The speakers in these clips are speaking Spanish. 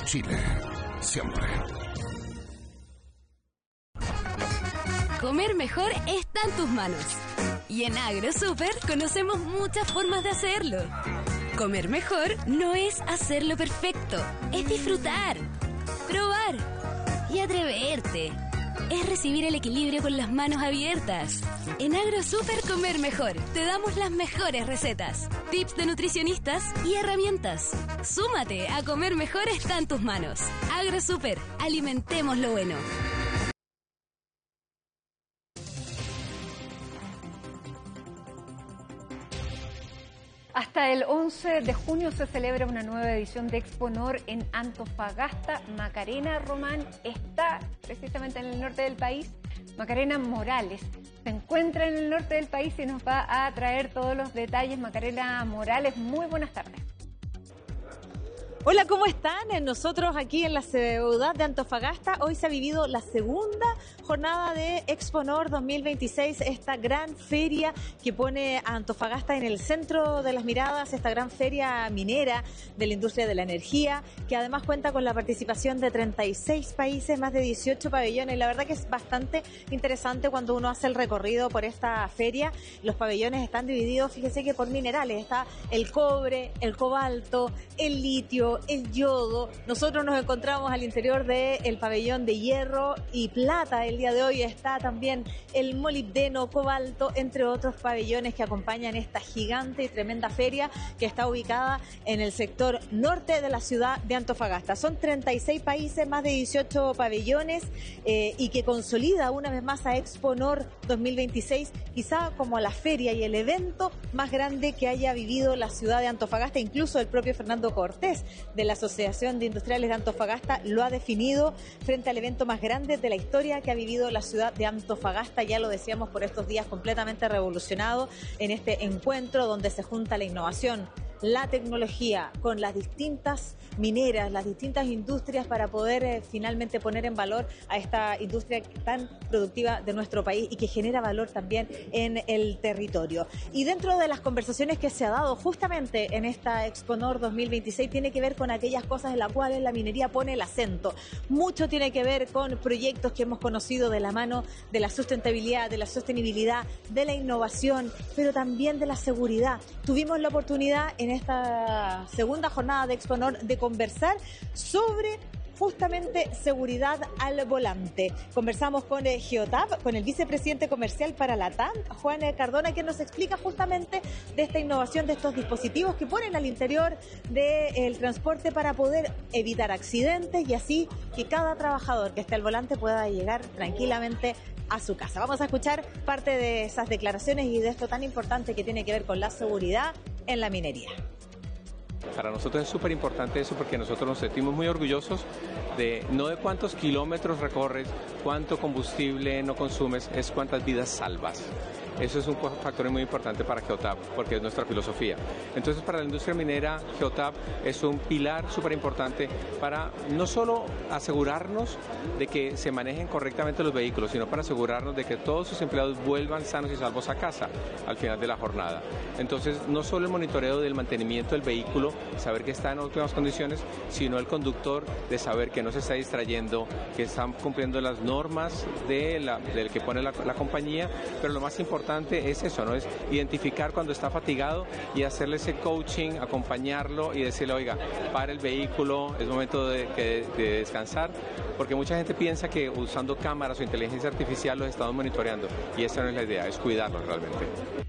Chile, siempre. Comer mejor está en tus manos. Y en AgroSuper conocemos muchas formas de hacerlo. Comer mejor no es hacerlo perfecto, es disfrutar, probar y atreverte. Es recibir el equilibrio con las manos abiertas. En AgroSuper Comer Mejor te damos las mejores recetas, tips de nutricionistas y herramientas. Súmate a Comer Mejor está en tus manos. AgroSuper, alimentemos lo bueno. Hasta el 11 de junio se celebra una nueva edición de Exponor en Antofagasta. Macarena Román está precisamente en el norte del país. Macarena Morales se encuentra en el norte del país y nos va a traer todos los detalles. Macarena Morales, muy buenas tardes. Hola, ¿cómo están? Nosotros aquí en la ciudad de Antofagasta, hoy se ha vivido la segunda jornada de Exponor 2026, esta gran feria que pone a Antofagasta en el centro de las miradas, esta gran feria minera de la industria de la energía, que además cuenta con la participación de 36 países, más de 18 pabellones. La verdad que es bastante interesante cuando uno hace el recorrido por esta feria. Los pabellones están divididos, fíjese que por minerales, está el cobre, el cobalto, el litio, el yodo. Nosotros nos encontramos al interior del pabellón de hierro y plata. El día de hoy está también el molibdeno, cobalto, entre otros pabellones que acompañan esta gigante y tremenda feria que está ubicada en el sector norte de la ciudad de Antofagasta. Son 36 países, más de 18 pabellones y que consolida una vez más a Exponor 2026, quizá como la feria y el evento más grande que haya vivido la ciudad de Antofagasta. Incluso el propio Fernando Cortés de la Asociación de Industriales de Antofagasta lo ha definido frente al evento más grande de la historia que ha vivido la ciudad de Antofagasta. Ya lo decíamos, por estos días completamente revolucionado en este encuentro donde se junta la innovación, la tecnología con las distintas mineras, las distintas industrias para poder finalmente poner en valor a esta industria tan productiva de nuestro país y que genera valor también en el territorio. Y dentro de las conversaciones que se ha dado justamente en esta Exponor 2026 tiene que ver con aquellas cosas en las cuales la minería pone el acento. Mucho tiene que ver con proyectos que hemos conocido de la mano de la sustentabilidad, de la sostenibilidad, de la innovación, pero también de la seguridad. Tuvimos la oportunidad en esta segunda jornada de Exponor de conversar sobre justamente seguridad al volante. Conversamos con Geotab, con el vicepresidente comercial para Latam, Juan Cardona, que nos explica justamente de esta innovación, de estos dispositivos que ponen al interior del transporte para poder evitar accidentes y así que cada trabajador que esté al volante pueda llegar tranquilamente a su casa. Vamos a escuchar parte de esas declaraciones y de esto tan importante que tiene que ver con la seguridad en la minería. Para nosotros es súper importante eso porque nosotros nos sentimos muy orgullosos de no de cuántos kilómetros recorres, cuánto combustible no consumes, es cuántas vidas salvas. Eso es un factor muy importante para Geotab, porque es nuestra filosofía. Entonces, para la industria minera, Geotab es un pilar súper importante para no solo asegurarnos de que se manejen correctamente los vehículos, sino para asegurarnos de que todos sus empleados vuelvan sanos y salvos a casa al final de la jornada. Entonces, no solo el monitoreo del mantenimiento del vehículo, saber que está en óptimas condiciones, sino el conductor de saber que no se está distrayendo, que están cumpliendo las normas del que pone la compañía, pero lo más importante es eso, ¿no? Es identificar cuando está fatigado y hacerle ese coaching, acompañarlo y decirle, oiga, para el vehículo, es momento de descansar, porque mucha gente piensa que usando cámaras o inteligencia artificial los estamos monitoreando y esa no es la idea, es cuidarlos realmente.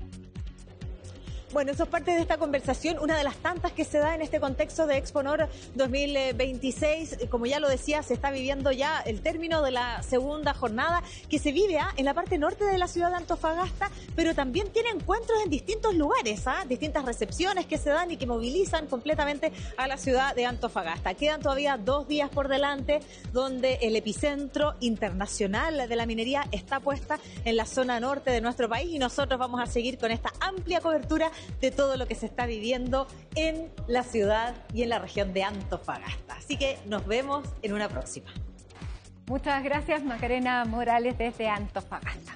Bueno, eso es parte de esta conversación, una de las tantas que se da en este contexto de Exponor 2026. Como ya lo decía, se está viviendo ya el término de la segunda jornada que se vive en la parte norte de la ciudad de Antofagasta, pero también tiene encuentros en distintos lugares, distintas recepciones que se dan y que movilizan completamente a la ciudad de Antofagasta. Quedan todavía 2 días por delante donde el epicentro internacional de la minería está puesta en la zona norte de nuestro país y nosotros vamos a seguir con esta amplia cobertura de todo lo que se está viviendo en la ciudad y en la región de Antofagasta. Así que nos vemos en una próxima. Muchas gracias, Macarena Morales, desde Antofagasta.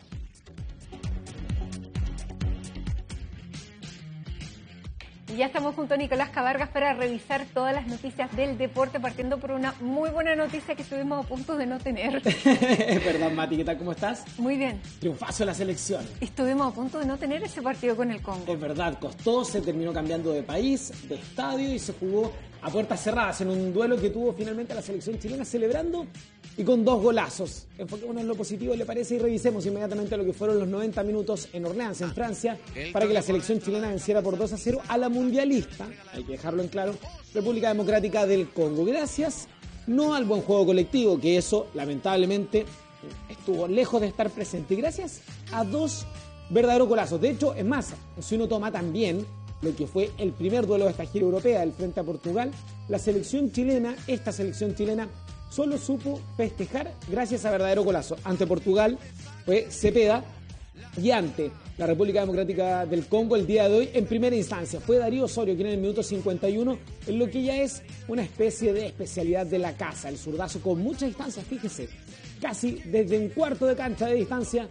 Y ya estamos junto a Nicolás Cabargas para revisar todas las noticias del deporte, partiendo por una muy buena noticia que estuvimos a punto de no tener. Perdón, Mati, ¿qué tal? ¿Cómo estás? Muy bien. Triunfazo de la selección. Estuvimos a punto de no tener ese partido con el Congo. Es verdad, costó, se terminó cambiando de país, de estadio y se jugó a puertas cerradas en un duelo que tuvo finalmente la selección chilena celebrando y con 2 golazos. Enfoquémonos en lo positivo, ¿le parece? Y revisemos inmediatamente lo que fueron los 90 minutos en Orleans, en Francia, para que la selección chilena venciera por 2-0 a la mundialista, hay que dejarlo en claro, República Democrática del Congo. Gracias no al buen juego colectivo, que eso lamentablemente estuvo lejos de estar presente, y gracias a 2 verdaderos golazos. De hecho, es más, si uno toma también lo que fue el primer duelo de esta gira europea del frente a Portugal, la selección chilena, esta selección chilena, solo supo festejar gracias a verdadero golazo. Ante Portugal fue Cepeda y ante la República Democrática del Congo el día de hoy, en primera instancia, fue Darío Osorio quien en el minuto 51, en lo que ya es una especie de especialidad de la casa, el zurdazo con mucha distancia, fíjese, casi desde un cuarto de cancha de distancia,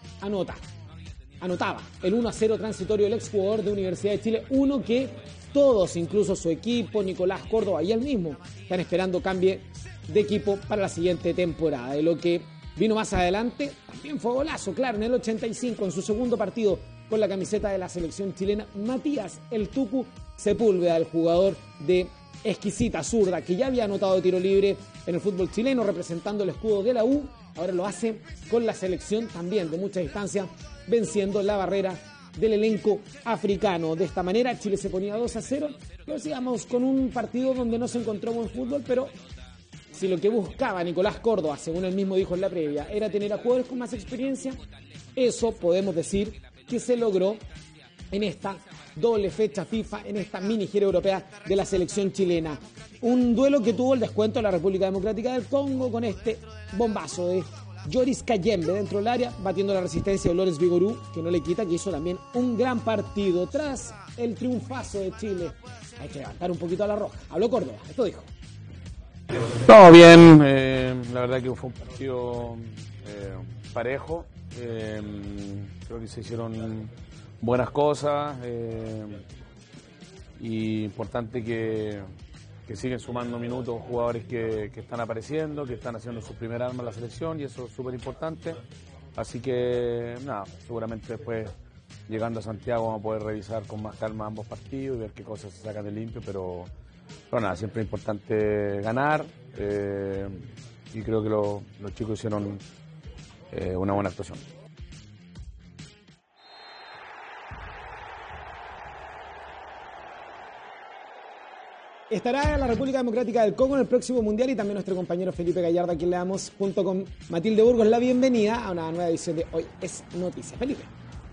anotaba el 1-0 transitorio del exjugador de Universidad de Chile, uno que todos, incluso su equipo, Nicolás Córdoba y él mismo, están esperando cambie de equipo para la siguiente temporada. De lo que vino más adelante, también fue golazo, claro, en el 85, en su segundo partido con la camiseta de la selección chilena, Matías El Tucu Sepúlveda, el jugador de exquisita zurda, que ya había anotado de tiro libre en el fútbol chileno, representando el escudo de la U, ahora lo hace con la selección también de mucha distancia, venciendo la barrera del elenco africano. De esta manera Chile se ponía 2-0, lo decíamos, con un partido donde no se encontró buen fútbol, pero si lo que buscaba Nicolás Córdoba, según él mismo dijo en la previa, era tener a jugadores con más experiencia, eso podemos decir que se logró en esta doble fecha FIFA, en esta mini gira europea de la selección chilena. Un duelo que tuvo el descuento de la República Democrática del Congo con este bombazo de Yoris Kayembe dentro del área, batiendo la resistencia de Lorenz Vigorú, que no le quita, que hizo también un gran partido. Tras el triunfazo de Chile, hay que levantar un poquito a la roja. Habló Córdoba, esto dijo. Todo bien, la verdad que fue un partido parejo, creo que se hicieron buenas cosas y importante que siguen sumando minutos jugadores que están apareciendo, que están haciendo su primer arma en la selección, y eso es súper importante. Así que nada, seguramente después llegando a Santiago vamos a poder revisar con más calma ambos partidos y ver qué cosas se sacan de limpio, pero nada, siempre es importante ganar y creo que los chicos hicieron una buena actuación. Estará la República Democrática del Congo en el próximo Mundial, y también nuestro compañero Felipe Gallardo, a quien le damos junto con Matilde Burgos la bienvenida a una nueva edición de Hoy es Noticia. Felipe.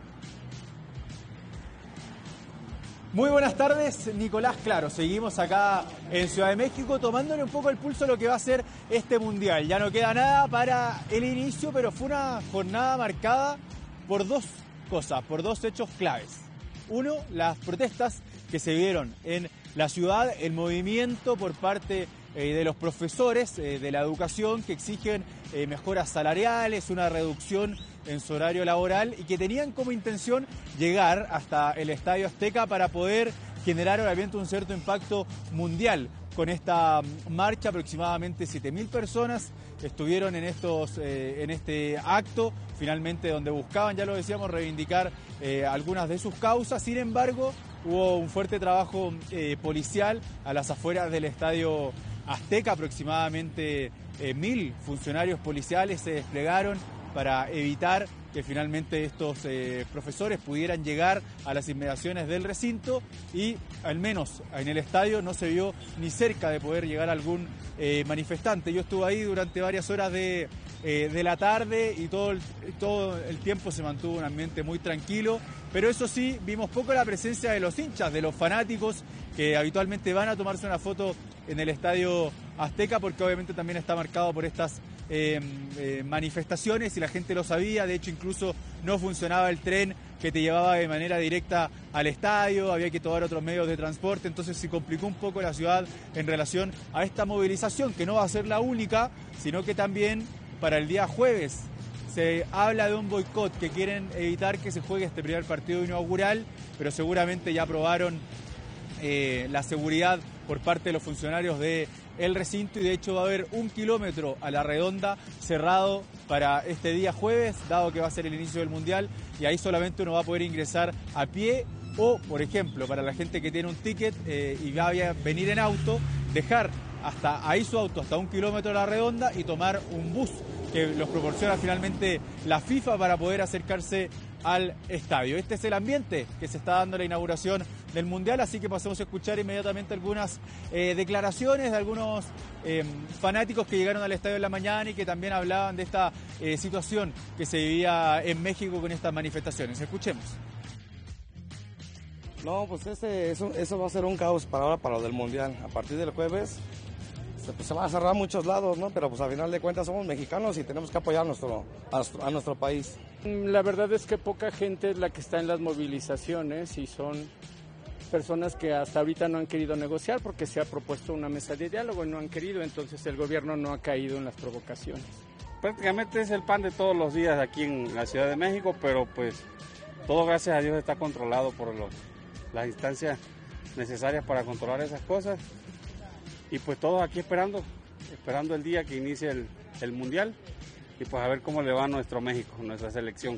Muy buenas tardes, Nicolás. Claro, seguimos acá en Ciudad de México tomándole un poco el pulso a lo que va a ser este Mundial. Ya no queda nada para el inicio, pero fue una jornada marcada por 2 cosas, por 2 hechos claves. Uno, las protestas que se vieron en la ciudad, el movimiento por parte de los profesores de la educación que exigen mejoras salariales, una reducción en su horario laboral, y que tenían como intención llegar hasta el Estadio Azteca para poder generar obviamente un cierto impacto mundial. Con esta marcha aproximadamente 7.000 personas estuvieron en este acto, finalmente donde buscaban, ya lo decíamos, reivindicar algunas de sus causas. Sin embargo, hubo un fuerte trabajo policial a las afueras del Estadio Azteca. Aproximadamente 1.000 funcionarios policiales se desplegaron para evitar que finalmente estos profesores pudieran llegar a las inmediaciones del recinto, y al menos en el estadio no se vio ni cerca de poder llegar algún manifestante. Yo estuve ahí durante varias horas de la tarde y todo el tiempo se mantuvo un ambiente muy tranquilo, pero eso sí, vimos poco la presencia de los hinchas, de los fanáticos que habitualmente van a tomarse una foto en el Estadio Azteca, porque obviamente también está marcado por estas manifestaciones, y la gente lo sabía. De hecho, incluso no funcionaba el tren que te llevaba de manera directa al estadio, había que tomar otros medios de transporte, entonces se complicó un poco la ciudad en relación a esta movilización, que no va a ser la única, sino que también para el día jueves se habla de un boicot, que quieren evitar que se juegue este primer partido inaugural, pero seguramente ya aprobaron la seguridad por parte de los funcionarios del recinto, y de hecho va a haber 1 kilómetro a la redonda cerrado para este día jueves, dado que va a ser el inicio del Mundial, y ahí solamente uno va a poder ingresar a pie o, por ejemplo, para la gente que tiene un ticket y va a venir en auto, dejar hasta ahí su auto hasta 1 kilómetro a la redonda y tomar un bus que los proporciona finalmente la FIFA para poder acercarse al estadio. Este es el ambiente que se está dando en la inauguración del Mundial, así que pasemos a escuchar inmediatamente algunas declaraciones de algunos fanáticos que llegaron al estadio en la mañana y que también hablaban de esta situación que se vivía en México con estas manifestaciones. Escuchemos. No, pues eso va a ser un caos para lo del Mundial. A partir del jueves se van a cerrar muchos lados, ¿no? Pero pues al final de cuentas somos mexicanos y tenemos que apoyar a nuestro país. La verdad es que poca gente es la que está en las movilizaciones y son personas que hasta ahorita no han querido negociar porque se ha propuesto una mesa de diálogo y no han querido, entonces el gobierno no ha caído en las provocaciones. Prácticamente es el pan de todos los días aquí en la Ciudad de México, pero pues todo gracias a Dios está controlado por las instancias necesarias para controlar esas cosas. Y pues todos aquí esperando el día que inicie el Mundial y pues a ver cómo le va a nuestro México, nuestra selección.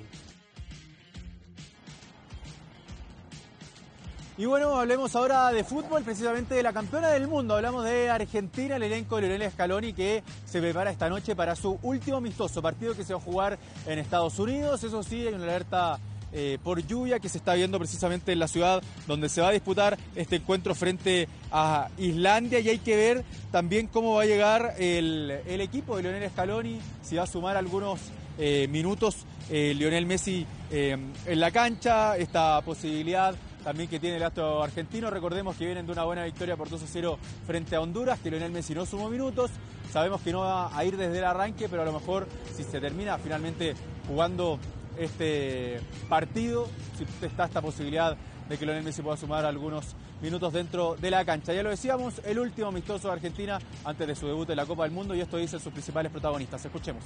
Y bueno, hablemos ahora de fútbol, precisamente de la campeona del mundo. Hablamos de Argentina, el elenco de Lionel Scaloni, que se prepara esta noche para su último amistoso partido que se va a jugar en Estados Unidos. Eso sí, hay una alerta por lluvia que se está viendo precisamente en la ciudad donde se va a disputar este encuentro frente a Islandia, y hay que ver también cómo va a llegar el equipo de Lionel Scaloni, si va a sumar algunos minutos Lionel Messi en la cancha, esta posibilidad también que tiene el astro argentino. Recordemos que vienen de una buena victoria por 2-0 frente a Honduras, que Lionel Messi no sumó minutos. Sabemos que no va a ir desde el arranque, pero a lo mejor si se termina finalmente jugando este partido, si está esta posibilidad de que Lionel Messi pueda sumar algunos minutos dentro de la cancha. Ya lo decíamos, el último amistoso de Argentina antes de su debut en la Copa del Mundo, y esto dicen sus principales protagonistas. Escuchemos.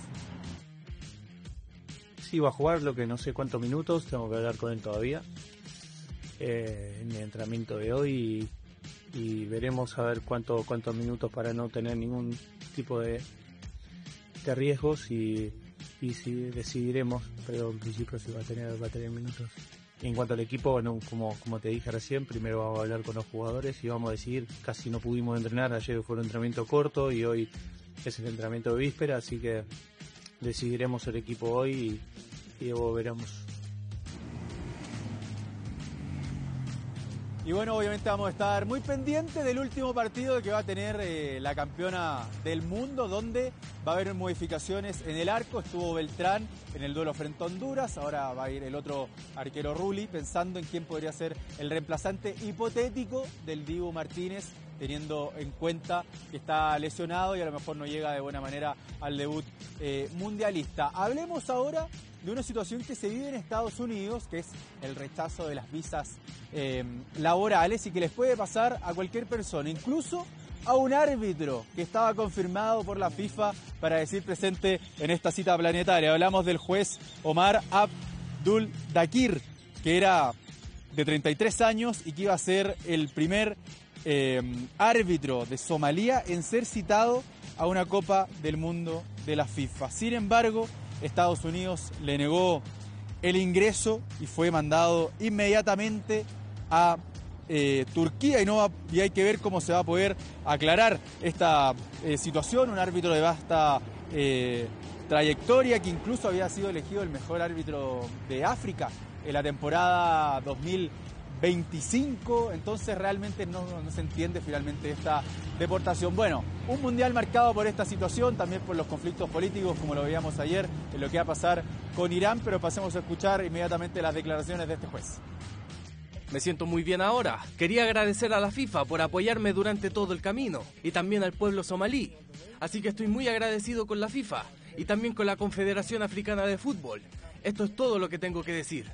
Sí, va a jugar, lo que no sé cuántos minutos, tengo que hablar con él todavía en el entrenamiento de hoy y veremos a ver cuántos minutos para no tener ningún tipo de riesgos y si decidiremos, pero en principio sí va a tener minutos. Y en cuanto al equipo, bueno, como te dije recién, primero vamos a hablar con los jugadores y vamos a decidir. Casi no pudimos entrenar, ayer fue un entrenamiento corto y hoy es el entrenamiento de víspera, así que decidiremos el equipo hoy y luego veremos. Y bueno, obviamente vamos a estar muy pendientes del último partido que va a tener la campeona del mundo, donde va a haber modificaciones en el arco. Estuvo Beltrán en el duelo frente a Honduras, ahora va a ir el otro arquero Rulli, pensando en quién podría ser el reemplazante hipotético del Dibu Martínez, teniendo en cuenta que está lesionado y a lo mejor no llega de buena manera al debut mundialista. Hablemos ahora de una situación que se vive en Estados Unidos, que es el rechazo de las visas laborales y que les puede pasar a cualquier persona, incluso a un árbitro que estaba confirmado por la FIFA para decir presente en esta cita planetaria. Hablamos del juez Omar Abdul Dakir, que era de 33 años y que iba a ser el primer árbitro de Somalia en ser citado a una Copa del Mundo de la FIFA. Sin embargo, Estados Unidos le negó el ingreso y fue mandado inmediatamente a Turquía y hay que ver cómo se va a poder aclarar esta situación. Un árbitro de vasta trayectoria, que incluso había sido elegido el mejor árbitro de África en la temporada 2025, entonces realmente no se entiende finalmente esta deportación. Bueno, un mundial marcado por esta situación, también por los conflictos políticos, como lo veíamos ayer, en lo que va a pasar con Irán, pero pasemos a escuchar inmediatamente las declaraciones de este juez. Me siento muy bien ahora. Quería agradecer a la FIFA por apoyarme durante todo el camino y también al pueblo somalí. Así que estoy muy agradecido con la FIFA y también con la Confederación Africana de Fútbol. Esto es todo lo que tengo que decir.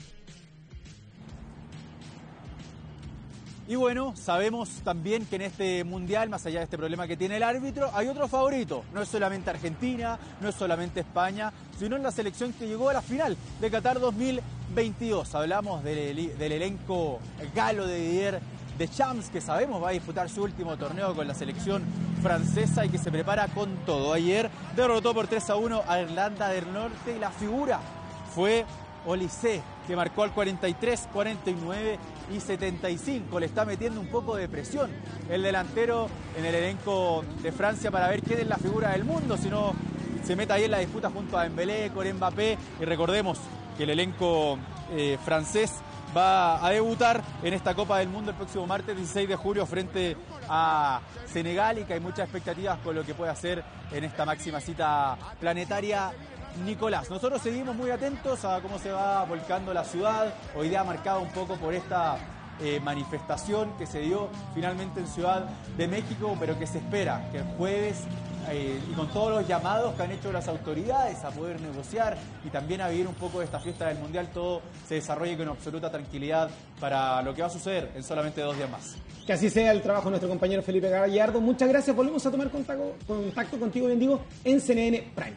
Y bueno, sabemos también que en este mundial, más allá de este problema que tiene el árbitro, hay otro favorito. No es solamente Argentina, no es solamente España, sino en la selección que llegó a la final de Qatar 2022. Hablamos del elenco galo de Didier Deschamps, que sabemos va a disputar su último torneo con la selección francesa y que se prepara con todo. Ayer derrotó por 3-1 a Irlanda del Norte y la figura fue Olise, que marcó al 43, 49 y 75. Le está metiendo un poco de presión el delantero en el elenco de Francia para ver quién es la figura del mundo, si no se mete ahí en la disputa junto a Dembélé, con Mbappé. Y recordemos que el elenco francés va a debutar en esta Copa del Mundo el próximo martes 16 de julio frente a Senegal, y que hay muchas expectativas con lo que puede hacer en esta máxima cita planetaria Nicolás. Nosotros seguimos muy atentos a cómo se va volcando la ciudad, hoy día marcada un poco por esta manifestación que se dio finalmente en Ciudad de México, pero que se espera que el jueves, y con todos los llamados que han hecho las autoridades a poder negociar y también a vivir un poco de esta fiesta del Mundial, todo se desarrolle con absoluta tranquilidad para lo que va a suceder en solamente 2 días más. Que así sea el trabajo de nuestro compañero Felipe Gallardo. Muchas gracias. Volvemos a tomar contacto contigo, bien digo, en CNN Prime.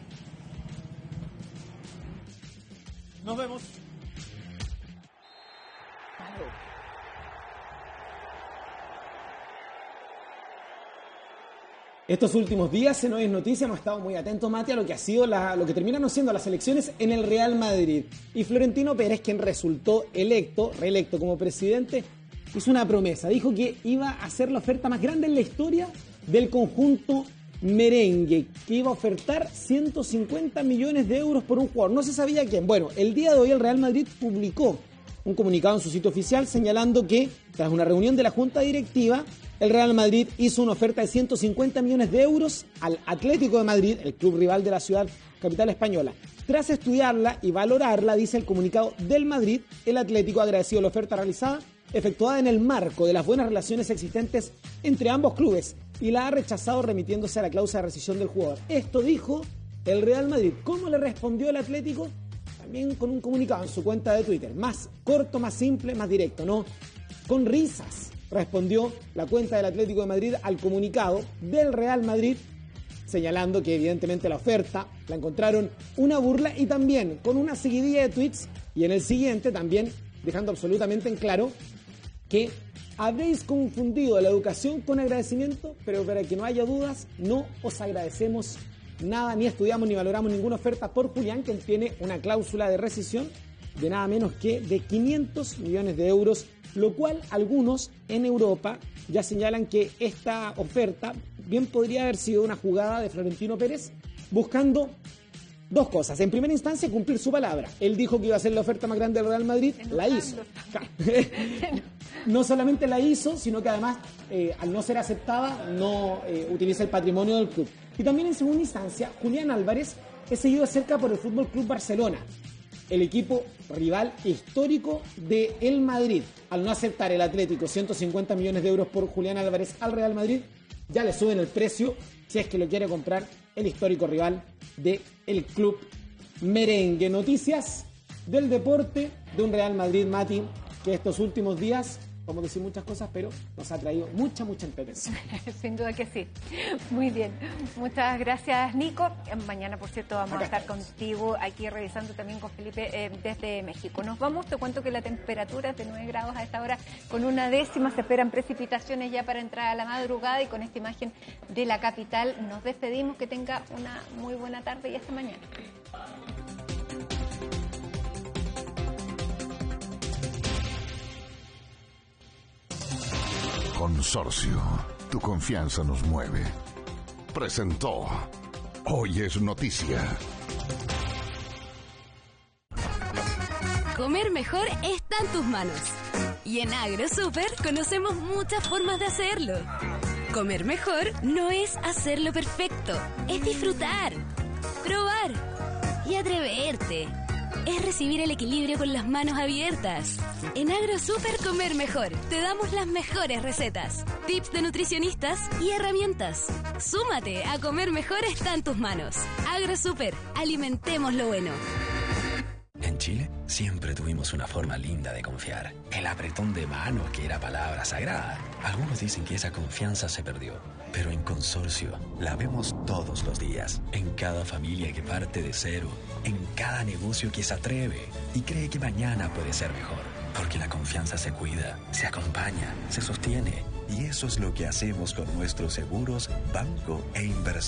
Nos vemos. Estos últimos días en Hoy es Noticia hemos estado muy atentos, Mati, a lo que ha sido lo que terminaron siendo las elecciones en el Real Madrid. Y Florentino Pérez, quien resultó reelecto como presidente, hizo una promesa. Dijo que iba a hacer la oferta más grande en la historia del conjunto merengue, que iba a ofertar 150 millones de euros por un jugador. No se sabía quién. Bueno, el día de hoy el Real Madrid publicó un comunicado en su sitio oficial señalando que, tras una reunión de la Junta Directiva, el Real Madrid hizo una oferta de 150 millones de euros al Atlético de Madrid, el club rival de la ciudad capital española. Tras estudiarla y valorarla, dice el comunicado del Madrid, el Atlético ha agradecido la oferta realizada, efectuada en el marco de las buenas relaciones existentes entre ambos clubes, y la ha rechazado remitiéndose a la cláusula de rescisión del jugador. Esto dijo el Real Madrid. ¿Cómo le respondió el Atlético? También con un comunicado en su cuenta de Twitter. Más corto, más simple, más directo, ¿no? Con risas respondió la cuenta del Atlético de Madrid al comunicado del Real Madrid, señalando que evidentemente la oferta la encontraron una burla, y también con una seguidilla de tweets, y en el siguiente también dejando absolutamente en claro que habréis confundido la educación con agradecimiento, pero para que no haya dudas, no os agradecemos nada, ni estudiamos ni valoramos ninguna oferta por Julián, quien tiene una cláusula de rescisión de nada menos que de 500 millones de euros, lo cual algunos en Europa ya señalan que esta oferta bien podría haber sido una jugada de Florentino Pérez buscando dos cosas. En primera instancia, cumplir su palabra. Él dijo que iba a ser la oferta más grande del Real Madrid, la hizo. No solamente la hizo, sino que además, al no ser aceptada, no utiliza el patrimonio del club. Y también en segunda instancia, Julián Álvarez es seguido de cerca por el Fútbol Club Barcelona, el equipo rival histórico de el Madrid. Al no aceptar el Atlético 150 millones de euros por Julián Álvarez al Real Madrid, ya le suben el precio si es que lo quiere comprar el histórico rival del club merengue. Noticias del deporte de un Real Madrid, Mati, que estos últimos días, vamos a decir muchas cosas, pero nos ha traído mucha entretención. Sin duda que sí. Muy bien. Muchas gracias, Nico. Mañana, por cierto, vamos a estar contigo aquí revisando también con Felipe desde México. Nos vamos. Te cuento que la temperatura es de 9 grados a esta hora con 1/10. Se esperan precipitaciones ya para entrar a la madrugada, y con esta imagen de la capital nos despedimos. Que tenga una muy buena tarde y hasta mañana. Consorcio, tu confianza nos mueve. Presentó Hoy es Noticia. Comer mejor está en tus manos. Y en AgroSuper conocemos muchas formas de hacerlo. Comer mejor no es hacerlo perfecto, es disfrutar, probar y atreverte. Es recibir el equilibrio con las manos abiertas. En AgroSuper Comer Mejor te damos las mejores recetas, tips de nutricionistas y herramientas. Súmate a Comer Mejor está en tus manos. AgroSuper, alimentemos lo bueno. En Chile siempre tuvimos una forma linda de confiar. El apretón de manos, que era palabra sagrada. Algunos dicen que esa confianza se perdió, pero en Consorcio la vemos todos los días. En cada familia que parte de cero, en cada negocio que se atreve y cree que mañana puede ser mejor. Porque la confianza se cuida, se acompaña, se sostiene. Y eso es lo que hacemos con nuestros seguros, banco e inversión.